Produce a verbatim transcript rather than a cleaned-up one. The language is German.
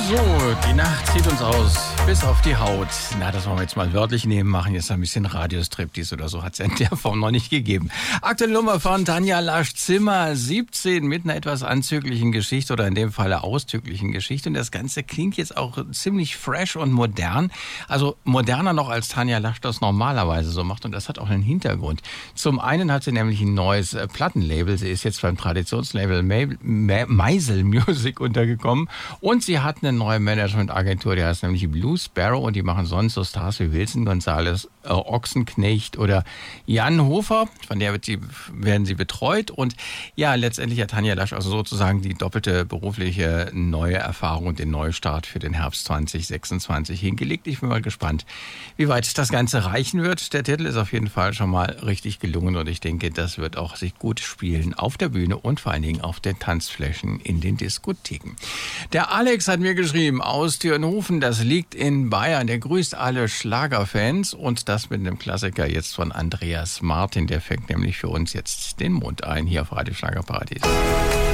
So, die Nacht zieht uns aus, bis auf die Haut. Na, das wollen wir jetzt mal wörtlich nehmen, machen jetzt ein bisschen Radiostriptease oder so, hat es in der Form noch nicht gegeben. Aktuelle Nummer von Tanja Lasch, Zimmer siebzehn, mit einer etwas anzüglichen Geschichte oder in dem Falle auszüglichen Geschichte. Und das Ganze klingt jetzt auch ziemlich fresh und modern. Also moderner noch, als Tanja Lasch das normalerweise so macht. Und das hat auch einen Hintergrund. Zum einen hat sie nämlich ein neues äh, Plattenlabel. Sie ist jetzt beim Traditionslabel Meisel Music untergekommen. Und sie hat eine neue Managementagentur, die heißt nämlich Blue Sparrow, und die machen sonst so Stars wie Wilson Gonzalez, äh, Ochsenknecht oder Jan Hofer, von der wird sie, werden sie betreut. Und ja, letztendlich hat Tanja Lasch also sozusagen die doppelte berufliche neue Erfahrung und den Neustart für den Herbst zwanzig sechsundzwanzig hingelegt. Ich bin mal gespannt, wie weit das Ganze reichen wird. Der Titel ist auf jeden Fall schon mal richtig gelungen und ich denke, das wird auch sich gut spielen auf der Bühne und vor allen Dingen auf den Tanzflächen in den Diskotheken. Der Alex hat mir geschrieben aus Dürnhofen, das liegt in Bayern. Der grüßt alle Schlagerfans und das mit einem Klassiker jetzt von Andreas Martin. Der fängt nämlich für uns jetzt den Mond ein hier auf Radio Schlagerparadies.